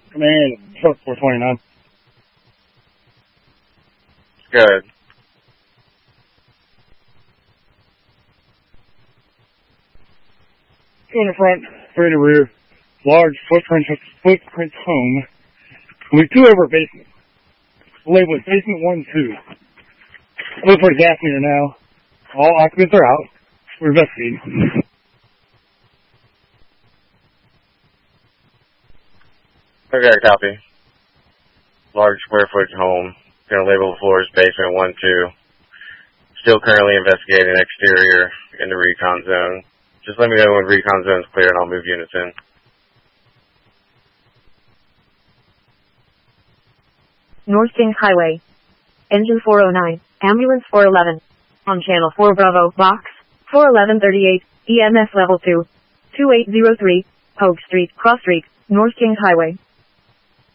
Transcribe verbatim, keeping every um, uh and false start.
Command, truck four twenty-nine. Good. Two in the front, three in the rear. Large footprint, footprint home. With two over basement. Labeled basement one, two. Look for the gas meter now. All occupants are out. We're investigating. Okay, copy. Large square footage home. Gonna label the floors basement one, two. Still currently investigating exterior in the recon zone. Just let me know when recon zone's clear and I'll move units in. North Kings Highway. Engine four oh nine. Ambulance four eleven. On channel four Bravo. Box. four eleven thirty-eight. E M S level two. two eight zero three. Hogue Street. Cross Street. North Kings Highway.